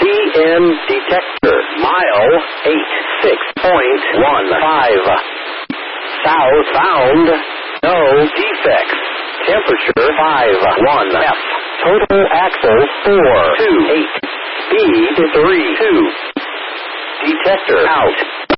PM detector. Mile 86.15. Southbound. No defects. Temperature 51 F. Total axle 428. Speed 32. Detector out.